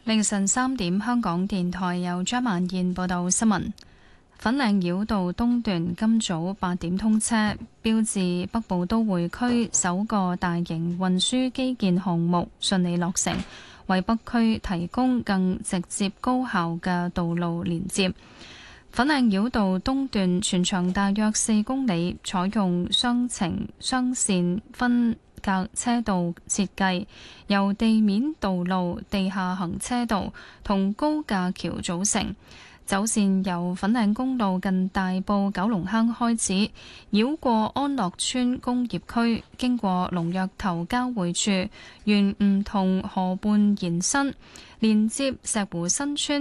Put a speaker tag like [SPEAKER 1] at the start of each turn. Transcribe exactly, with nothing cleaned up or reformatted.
[SPEAKER 1] 凌晨三點，香港電台由張萬燕報道新聞。粉嶺繞道東段今早八點通車，標誌北部都會區首個大型運輸基建項目順利落成，為北區提供更直接高效嘅道路連接。粉嶺繞道東段全長大約四公里，採用雙程雙線分隔車道設計，由地面道路、地下行車道同高架橋組成。走線由粉嶺公路近大埔九龍坑開始，繞過安樂村工業區，經過龍躍頭交匯處，沿唔同河畔延伸，連接石湖新村